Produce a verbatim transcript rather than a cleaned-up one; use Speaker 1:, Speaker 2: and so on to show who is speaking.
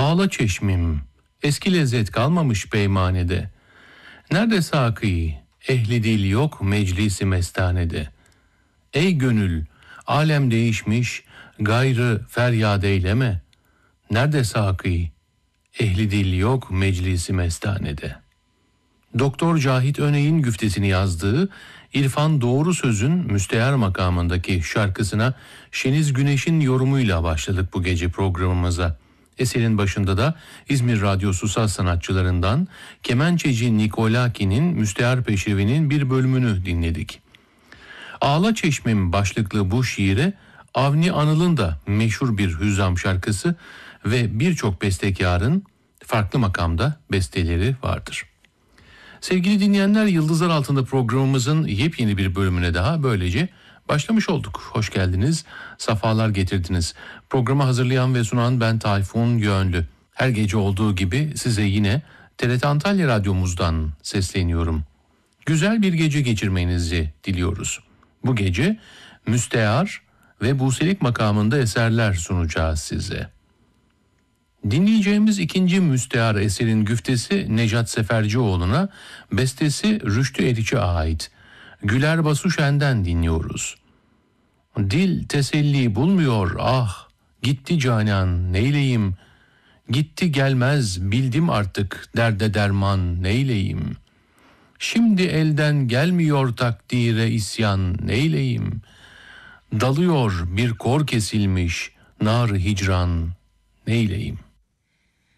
Speaker 1: Ağla çeşmim, eski lezzet kalmamış peymanede. Nerede sakı, ehli dil yok meclisi mestanede. Ey gönül, alem değişmiş, gayrı feryat eyleme. Nerede sakı, ehli dil yok meclisi mestanede. Doktor Cahit Öney'in güftesini yazdığı İrfan Doğru Söz'ün Müstehar makamındaki şarkısına Şeniz Güneş'in yorumuyla başladık bu gece programımıza. Eserin başında da İzmir Radyosu saz sanatçılarından kemençeci Nikolaki'nin Müstehar Peşrevi'nin bir bölümünü dinledik. Ağla Çeşmim başlıklı bu şiire Avni Anıl'ın da meşhur bir hüzzam şarkısı ve birçok bestekarın farklı makamda besteleri vardır. Sevgili dinleyenler, Yıldızlar Altında programımızın yepyeni bir bölümüne daha böylece başlamış olduk. Hoş geldiniz, safalar getirdiniz. Programı hazırlayan ve sunan ben Tayfun Yönlü. Her gece olduğu gibi size yine T R T Antalya Radyomuzdan sesleniyorum. Güzel bir gece geçirmenizi diliyoruz. Bu gece Müstehar ve Buselik makamında eserler sunacağız size. Dinleyeceğimiz ikinci müstehar eserin güftesi Necat Sefercioğlu'na, bestesi Rüştü Eriç'e ait. Güler Basuşen'den dinliyoruz. Dil teselli bulmuyor ah, gitti canan neyleyim, gitti gelmez bildim artık derde derman neyleyim. Şimdi elden gelmiyor takdire isyan neyleyim, dalıyor bir kor kesilmiş nar hicran neyleyim.